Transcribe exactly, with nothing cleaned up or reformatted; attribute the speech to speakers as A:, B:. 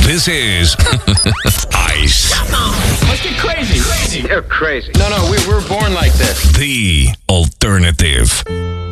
A: This is Ice.
B: Let's get crazy. Crazy.
C: You're crazy. No, no, we were born like this.
A: The alternative.